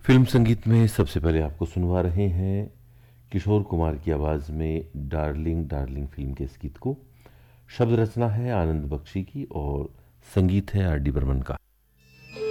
Film संगीत में सबसे पहले आपको सुनवा रहे हैं किशोर कुमार की आवाज में डार्लिंग डार्लिंग फिल्म के इस गीत को। शब्द रचना है आनंद बख्शी की और संगीत है आर डी बर्मन का।